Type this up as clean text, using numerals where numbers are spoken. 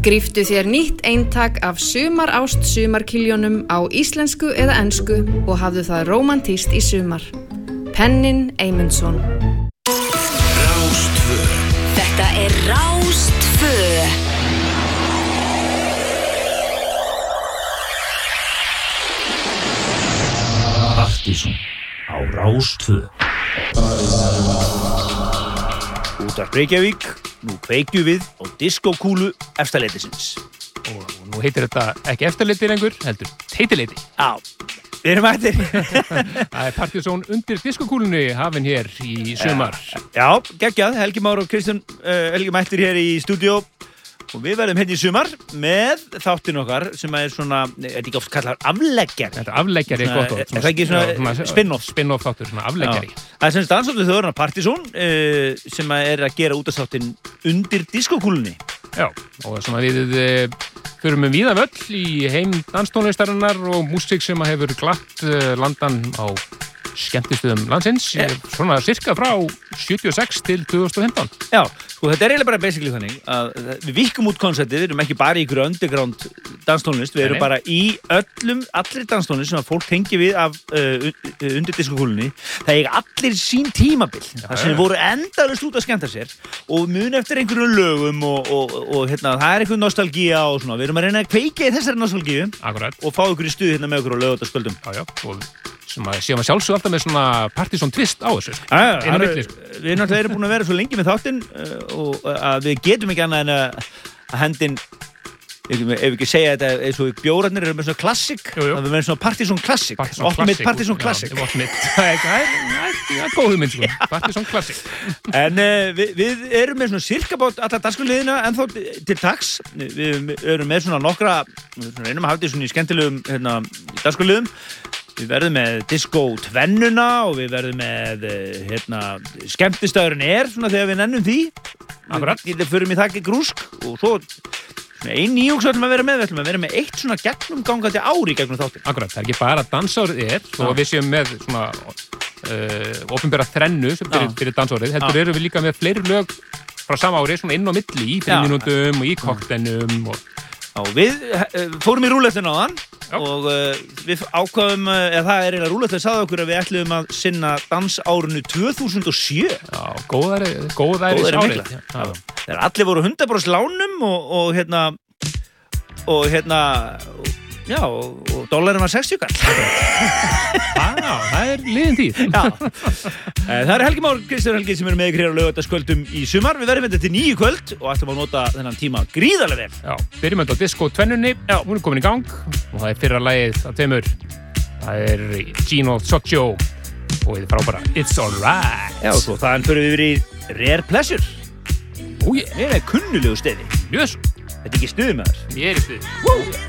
Gríftu þér nýtt eintak af sumarást sumarkiljónum á íslensku eða ensku og hafðu það rómantískt í sumar. Pennin Eymundsson. Rás 2. Þetta er Rás 2. Partíson á Rás 2. Útvarp Reykjavík, nú kveikjum við á diskókúlu efstaletisins. Og nú heitir þetta ekki eftirleiti lengur, heldur teitileiti. Já, við erum ættir. Það er Partíson undir diskókúlunni hafinn hér í sumar. Já, geggjað, Helgi Már og Kristján Helgi mættir hér í stúdíó. Og við verðum hérna í sumar með þáttinn okkar sem er svona, er ekki oft kallar afleggjari. Þetta afleggjari er gott. Er það ekki svona spin-off? Spin-off þáttur, svona afleggjari. Það er sem dansáttu þjóðurna Partíson sem er að gera útastáttin undir diskókúlunni. Já, og svona við förum víða völl í heim danstónlistarinnar og músík sem hefur glatt landan á skemmtistöðum landsins, svona cirka frá 76 til 2015. Já, sko þetta er eiginlega bara basically þannig að við víkkum út konceptið, við erum ekki bara í ykkur underground danstónlist, við erum bara í allir danstónlist sem að fólk tengi við af undir diskókúlunni. Það er allir sín tímabil, það sem voru endalaust út að skemmta sér og mun eftir einhverjum lögum og hérna, það er einhver nostalgía og svona, við erum að reyna að kveika í þessari nostalgíu. Akkurat. Og fá ykkur í stuð hérna með ykkur á lögataskvöldum. Já, og sem að séum að sjálfsög alltaf með svona Partíson twist á þessu. Við náttúrulega erum búin að vera svo lengi með þáttinn og að við getum ekki annað en að hendin, ef við ekki segja þetta eins og bjórarnir eru með svona klassik, að við verðum svona Partíson klassik, opnið Partíson klassik. Það er góð hugmynd sko, Partíson klassik. En við erum með svona sirkabát alla dagskrárliðina ennþá til dags. Við erum með svona nokkra, við reynum að hafa þetta svona í skemmtilegum dagskrárliðum. Við verðum með disco tvennuna og við verðum með skemmtistæðurinn svona þegar við nennum því. Akkurat. Við förum í þakki grúsk og svo ein nýjung sem við ætlum að vera með eitt svona gegnumgangandi ári gegnum þáttir. Akkurat, það er ekki bara dansárið þó við séum með svona opinbera þrennu sem fyrir dansárið, heldur erum við líka með fleiri lög frá sama ári, svona inn á milli í 5 mínútum og í koktenum og Já, við fórum í rúlettinu á hann og við ákvaðum, eða það er eiginlega rúlettinu sagði okkur að við ætluðum að sinna dansárinu 2007. Já, góðæris árið. Þegar allir voru 100% lánum og dollarinn var 60 kall. Já, það er liðin tíð. Já. Það er Helgi Már, Kristján Helgi sem eru með ykkur hér á laugardagskvöldum í sumar. Við verðum þetta til 9 kvöld og ætlum að nota þennan tíma gríðarlega vel. Já, byrjum þetta á disco tvennunni. Já, hún er komin í gang og það er fyrra lagið af tveimur. Það er Gino Socio og það er frábæra It's Alright. Já, og svo þaðan förum við yfir í Rare Pleasure. Ég er kunnulegu steði. Jössu. Þetta er ekki stuð með þess. Ég er í stuði.